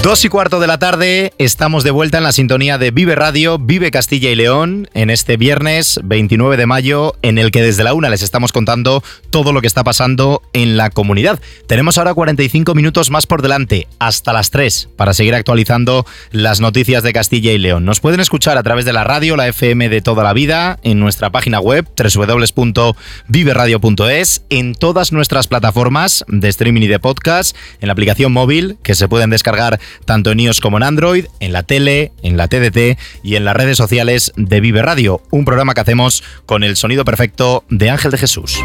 2:15 de la tarde, estamos de vuelta en la sintonía de Vive Radio, Vive Castilla y León, en este viernes 29 de mayo, en el que desde la 1 les estamos contando todo lo que está pasando en la comunidad. Tenemos ahora 45 minutos más por delante, hasta las 3, para seguir actualizando las noticias de Castilla y León. Nos pueden escuchar a través de la radio, la FM de toda la vida, en nuestra página web, www.viveradio.es, en todas nuestras plataformas de streaming y de podcast, en la aplicación móvil, que se pueden descargar tanto en iOS como en Android, en la tele, en la TDT y en las redes sociales de Vive Radio, un programa que hacemos con el sonido perfecto de Ángel de Jesús.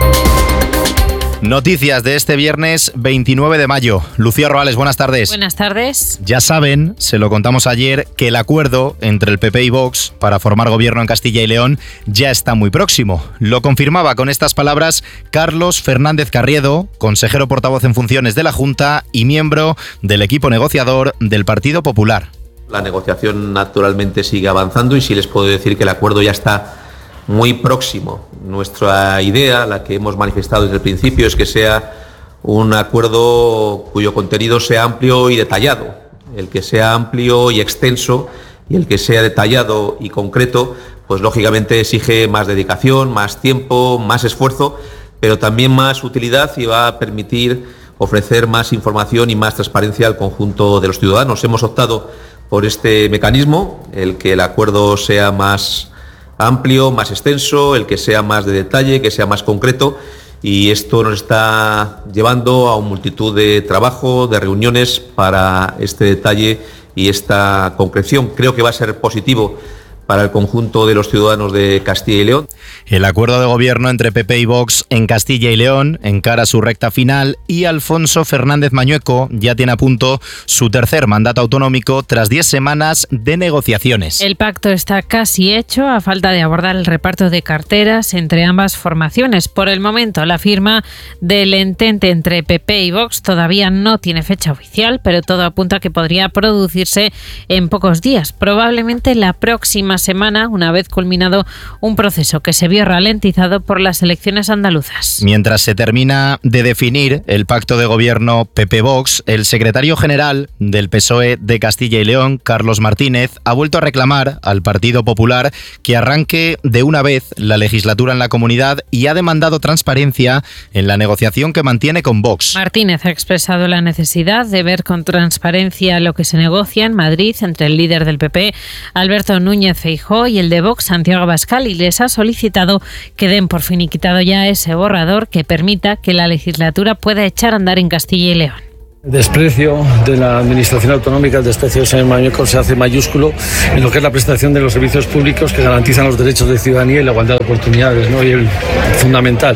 Noticias de este viernes 29 de mayo. Lucía Roales, buenas tardes. Buenas tardes. Ya saben, se lo contamos ayer, que el acuerdo entre el PP y Vox para formar gobierno en Castilla y León ya está muy próximo. Lo confirmaba con estas palabras Carlos Fernández Carriedo, consejero portavoz en funciones de la Junta y miembro del equipo negociador del Partido Popular. La negociación naturalmente sigue avanzando y sí les puedo decir que el acuerdo ya está muy próximo. Nuestra idea, la que hemos manifestado desde el principio, es que sea un acuerdo cuyo contenido sea amplio y detallado. El que sea amplio y extenso y el que sea detallado y concreto, pues lógicamente exige más dedicación, más tiempo, más esfuerzo, pero también más utilidad y va a permitir ofrecer más información y más transparencia al conjunto de los ciudadanos. Hemos optado por este mecanismo, el que el acuerdo sea más amplio, más extenso, el que sea más de detalle, que sea más concreto, y esto nos está llevando a una multitud de trabajo, de reuniones para este detalle y esta concreción. Creo que va a ser positivo para el conjunto de los ciudadanos de Castilla y León. El acuerdo de gobierno entre PP y Vox en Castilla y León encara su recta final y Alfonso Fernández Mañueco ya tiene a punto su tercer mandato autonómico tras 10 semanas de negociaciones. El pacto está casi hecho a falta de abordar el reparto de carteras entre ambas formaciones. Por el momento, la firma del entente entre PP y Vox todavía no tiene fecha oficial, pero todo apunta a que podría producirse en pocos días, probablemente la próxima semana, una vez culminado un proceso que se vio ralentizado por las elecciones andaluzas. Mientras se termina de definir el pacto de gobierno PP-Vox, el secretario general del PSOE de Castilla y León, Carlos Martínez, ha vuelto a reclamar al Partido Popular que arranque de una vez la legislatura en la comunidad y ha demandado transparencia en la negociación que mantiene con Vox. Martínez ha expresado la necesidad de ver con transparencia lo que se negocia en Madrid entre el líder del PP, Alberto Núñez Feijóo, y el de Vox, Santiago Abascal, y les ha solicitado que den por finiquitado ya ese borrador que permita que la legislatura pueda echar a andar en Castilla y León. El desprecio de la Administración Autonómica, el desprecio del señor Mañueco se hace mayúsculo en lo que es la prestación de los servicios públicos que garantizan los derechos de ciudadanía y la igualdad de oportunidades, ¿no? Y el fundamental,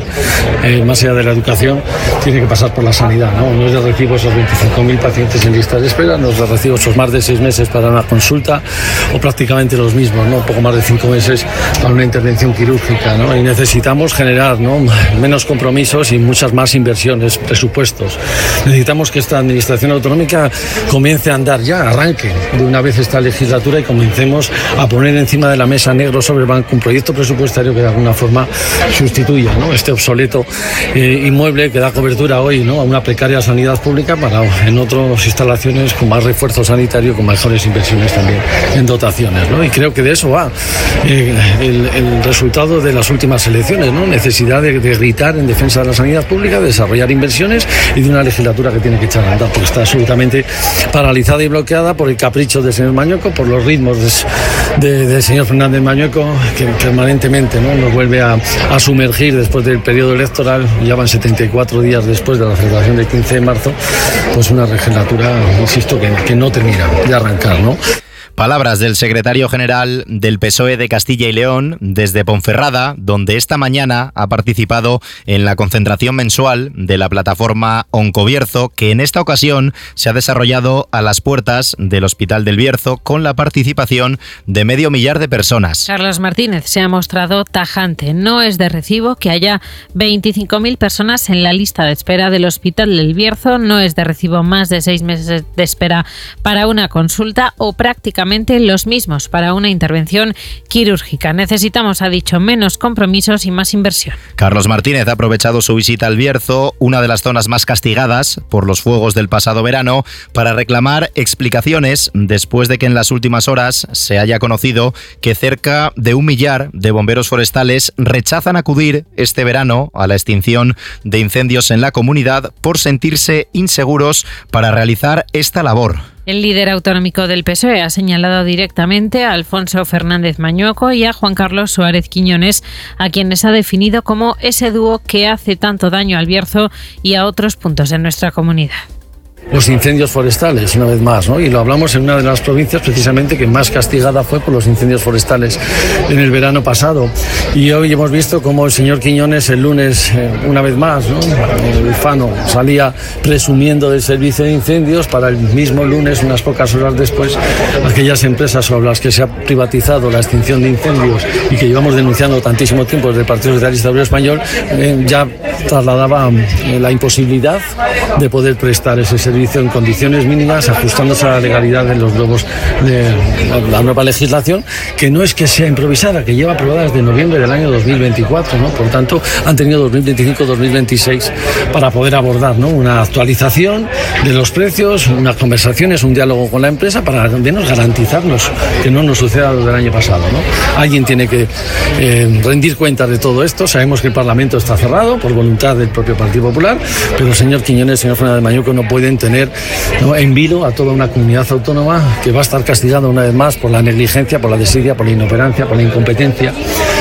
más allá de la educación, tiene que pasar por la sanidad, ¿no? No es de recibo esos 25.000 pacientes en lista de espera, no es de recibo esos más de 6 meses para una consulta o prácticamente los mismos, ¿no? Poco más de 5 meses para una intervención quirúrgica, ¿no? Y necesitamos generar, ¿no?, menos compromisos y muchas más inversiones, presupuestos. Necesitamos que esta Administración Autonómica comience a andar ya, arranque de una vez esta legislatura y comencemos a poner encima de la mesa negro sobre el banco un proyecto presupuestario que de alguna forma sustituya, ¿no?, este obsoleto inmueble que da cobertura hoy, ¿no?, a una precaria sanidad pública para en otras instalaciones con más refuerzo sanitario, con mejores inversiones también en dotaciones, ¿no? Y creo que de eso va el resultado de las últimas elecciones, ¿no? Necesidad de gritar en defensa de la sanidad pública, de desarrollar inversiones y de una legislatura que tiene que echar a andar, porque está absolutamente paralizada y bloqueada por el capricho del señor Mañueco, por los ritmos del señor Fernández Mañueco, que permanentemente, ¿no?, nos vuelve a sumergir después del periodo electoral. Ya van 74 días después de la celebración del 15 de marzo, pues una legislatura, insisto, que no termina de arrancar, ¿no? Palabras del secretario general del PSOE de Castilla y León desde Ponferrada, donde esta mañana ha participado en la concentración mensual de la plataforma Oncobierzo, que en esta ocasión se ha desarrollado a las puertas del Hospital del Bierzo con la participación de 500.000 de personas. Carlos Martínez se ha mostrado tajante. No es de recibo que haya 25.000 personas en la lista de espera del Hospital del Bierzo, no es de recibo más de 6 meses de espera para una consulta o prácticamente prácticamente los mismos para una intervención quirúrgica. Necesitamos, ha dicho, menos compromisos y más inversión. Carlos Martínez ha aprovechado su visita al Bierzo, una de las zonas más castigadas por los fuegos del pasado verano, para reclamar explicaciones después de que en las últimas horas se haya conocido que cerca de 1 millar de bomberos forestales rechazan acudir este verano a la extinción de incendios en la comunidad por sentirse inseguros para realizar esta labor. El líder autonómico del PSOE ha señalado directamente a Alfonso Fernández Mañueco y a Juan Carlos Suárez Quiñones, a quienes ha definido como ese dúo que hace tanto daño al Bierzo y a otros puntos de nuestra comunidad. Los incendios forestales, una vez más, ¿no? Y lo hablamos en una de las provincias precisamente que más castigada fue por los incendios forestales en el verano pasado. Y hoy hemos visto cómo el señor Quiñones el lunes, una vez más, ¿no? El Fano salía presumiendo del servicio de incendios para el mismo lunes, unas pocas horas después, aquellas empresas sobre las que se ha privatizado la extinción de incendios y que llevamos denunciando tantísimo tiempo desde el Partido Socialista Obrero Español, ya trasladaba la imposibilidad de poder prestar ese servicio en condiciones mínimas, ajustándose a la legalidad de los nuevos de la nueva legislación, que no es que sea improvisada, que lleva aprobada desde noviembre del año 2024, ¿no? Por tanto, han tenido 2025-2026 para poder abordar, ¿no? Una actualización de los precios, unas conversaciones, un diálogo con la empresa para al menos garantizarnos que no nos suceda lo del año pasado, ¿no? Alguien tiene que rendir cuentas de todo esto. Sabemos que el Parlamento está cerrado por voluntad del propio Partido Popular, pero el señor Quiñones, el señor Fernández Mañueco no pueden tener, ¿no?, en vilo a toda una comunidad autónoma que va a estar castigada una vez más por la negligencia, por la desidia, por la inoperancia, por la incompetencia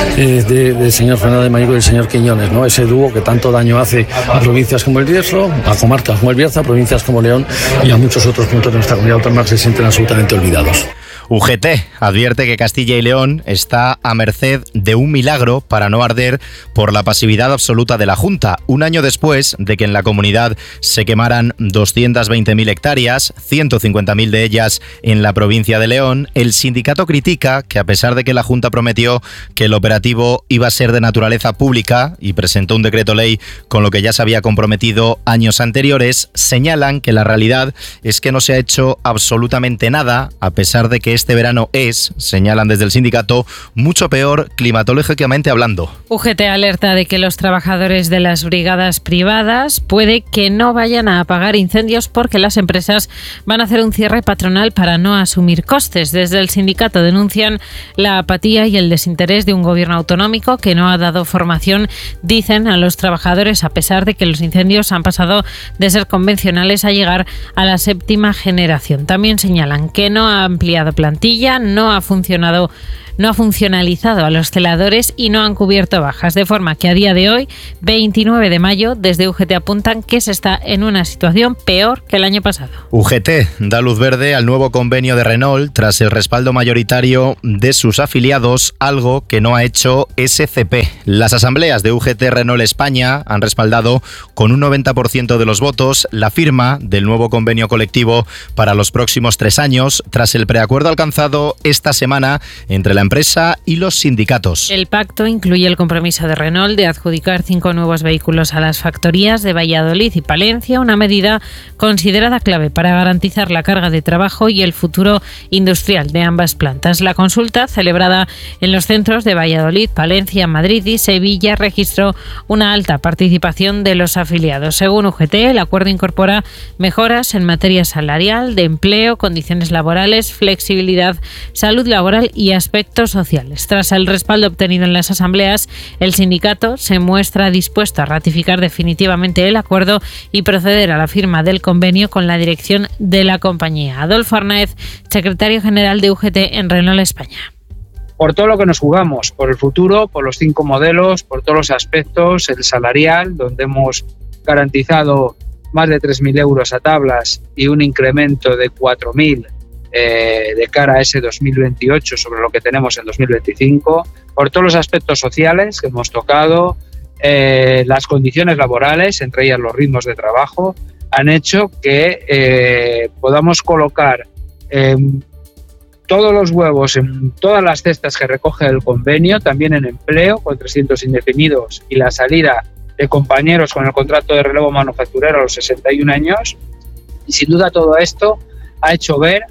del señor Fernández Mañueco y del señor Quiñones, ¿no? Ese dúo que tanto daño hace a provincias como el Bierzo, a comarcas como el Bierzo, a provincias como León y a muchos otros puntos de nuestra comunidad autónoma que se sienten absolutamente olvidados. UGT advierte que Castilla y León está a merced de un milagro para no arder por la pasividad absoluta de la Junta, un año después de que en la comunidad se quemaran 220.000 hectáreas, 150.000 de ellas en la provincia de León. El sindicato critica que, a pesar de que la Junta prometió que el operativo iba a ser de naturaleza pública y presentó un decreto ley con lo que ya se había comprometido años anteriores, señalan que la realidad es que no se ha hecho absolutamente nada, a pesar de que este verano es, señalan desde el sindicato, mucho peor climatológicamente hablando. UGT alerta de que los trabajadores de las brigadas privadas puede que no vayan a apagar incendios porque las empresas van a hacer un cierre patronal para no asumir costes. Desde el sindicato denuncian la apatía y el desinterés de un gobierno autonómico que no ha dado formación, dicen, a los trabajadores, a pesar de que los incendios han pasado de ser convencionales a llegar a la 7ª generación. También señalan que no ha ampliado plantilla, no ha funcionalizado a los celadores y no han cubierto bajas, de forma que a día de hoy, 29 de mayo, desde UGT apuntan que se está en una situación peor que el año pasado. UGT da luz verde al nuevo convenio de Renault tras el respaldo mayoritario de sus afiliados, algo que no ha hecho SCP. Las asambleas de UGT Renault España han respaldado con un 90% de los votos la firma del nuevo convenio colectivo para los próximos 3 años, tras el preacuerdo alcanzado esta semana entre la empresa y los sindicatos. El pacto incluye el compromiso de Renault de adjudicar 5 nuevos vehículos a las factorías de Valladolid y Palencia, una medida considerada clave para garantizar la carga de trabajo y el futuro industrial de ambas plantas. La consulta, celebrada en los centros de Valladolid, Palencia, Madrid y Sevilla, registró una alta participación de los afiliados. Según UGT, el acuerdo incorpora mejoras en materia salarial, de empleo, condiciones laborales, flexibilidad, salud laboral y aspectos sociales. Tras el respaldo obtenido en las asambleas, el sindicato se muestra dispuesto a ratificar definitivamente el acuerdo y proceder a la firma del convenio con la dirección de la compañía. Adolfo Arnaez, secretario general de UGT en Renault España. Por todo lo que nos jugamos, por el futuro, por los 5 modelos, por todos los aspectos, el salarial, donde hemos garantizado más de 3.000 euros a tablas y un incremento de 4.000 de cara a ese 2028 sobre lo que tenemos en 2025, por todos los aspectos sociales que hemos tocado, las condiciones laborales, entre ellas los ritmos de trabajo, han hecho que podamos colocar todos los huevos en todas las cestas que recoge el convenio, también en empleo, con 300 indefinidos y la salida de compañeros con el contrato de relevo manufacturero a los 61 años. Y sin duda todo esto ha hecho ver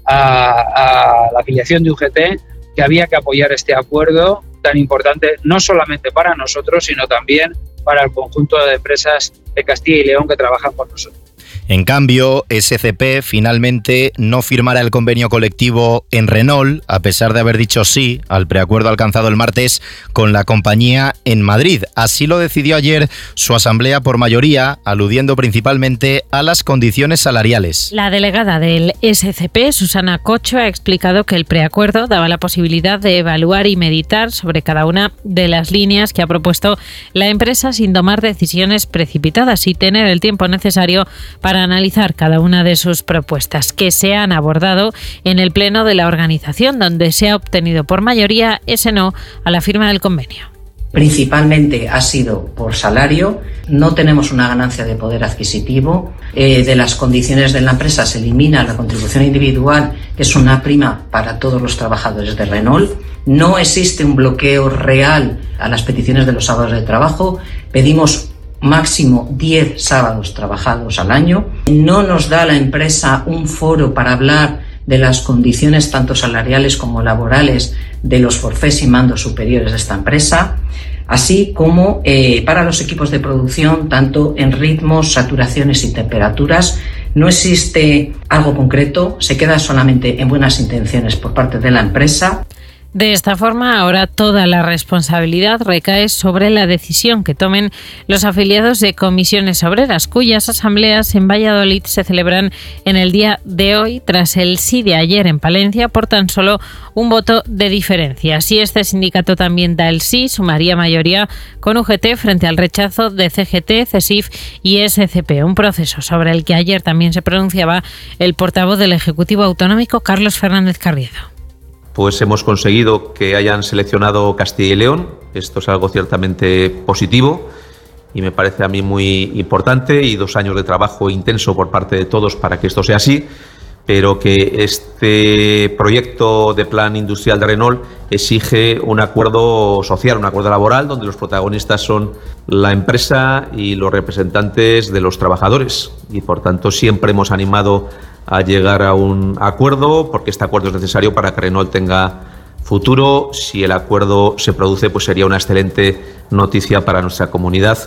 a la afiliación de UGT que había que apoyar este acuerdo tan importante, no solamente para nosotros, sino también para el conjunto de empresas de Castilla y León que trabajan con nosotros. En cambio, SCP finalmente no firmará el convenio colectivo en Renault, a pesar de haber dicho sí al preacuerdo alcanzado el martes con la compañía en Madrid. Así lo decidió ayer su asamblea por mayoría, aludiendo principalmente a las condiciones salariales. La delegada del SCP, Susana Cocho, ha explicado que el preacuerdo daba la posibilidad de evaluar y meditar sobre cada una de las líneas que ha propuesto la empresa sin tomar decisiones precipitadas y tener el tiempo necesario para analizar cada una de sus propuestas, que se han abordado en el pleno de la organización, donde se ha obtenido por mayoría ese no a la firma del convenio. Principalmente ha sido por salario, no tenemos una ganancia de poder adquisitivo, de las condiciones de la empresa se elimina la contribución individual, que es una prima para todos los trabajadores de Renault, no existe un bloqueo real a las peticiones de los sábados de trabajo, pedimos máximo 10 sábados trabajados al año. No nos da la empresa un foro para hablar de las condiciones tanto salariales como laborales de los forfés y mandos superiores de esta empresa, así como para los equipos de producción, tanto en ritmos, saturaciones y temperaturas. No existe algo concreto, se queda solamente en buenas intenciones por parte de la empresa. De esta forma, ahora toda la responsabilidad recae sobre la decisión que tomen los afiliados de Comisiones Obreras, cuyas asambleas en Valladolid se celebran en el día de hoy, tras el sí de ayer en Palencia, por tan solo un voto de diferencia. Si este sindicato también da el sí, sumaría mayoría con UGT frente al rechazo de CGT, CESIF y SCP, un proceso sobre el que ayer también se pronunciaba el portavoz del Ejecutivo Autonómico, Carlos Fernández Carriedo. Pues hemos conseguido que hayan seleccionado Castilla y León. Esto es algo ciertamente positivo y me parece a mí muy importante, y 2 años de trabajo intenso por parte de todos para que esto sea así, pero que este proyecto de plan industrial de Renault exige un acuerdo social, un acuerdo laboral, donde los protagonistas son la empresa y los representantes de los trabajadores, y por tanto siempre hemos animado a llegar a un acuerdo, porque este acuerdo es necesario para que Renault tenga futuro. Si el acuerdo se produce, pues sería una excelente noticia para nuestra comunidad,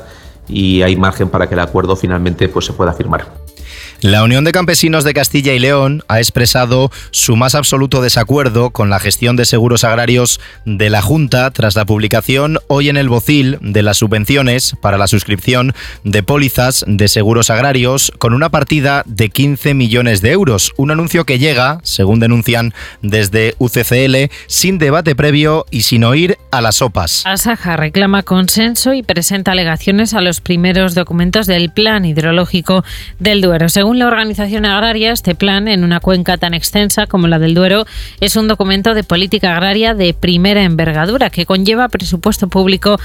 y hay margen para que el acuerdo finalmente pues se pueda firmar. La Unión de Campesinos de Castilla y León ha expresado su más absoluto desacuerdo con la gestión de seguros agrarios de la Junta tras la publicación hoy en el Bocil de las subvenciones para la suscripción de pólizas de seguros agrarios con una partida de 15 millones de euros. Un anuncio que llega, según denuncian desde UCCL, sin debate previo y sin oír a las sopas. Asaja reclama consenso y presenta alegaciones a los primeros documentos del Plan Hidrológico del Duero. Según la organización agraria, este plan, en una cuenca tan extensa como la del Duero, es un documento de política agraria de primera envergadura que conlleva presupuesto público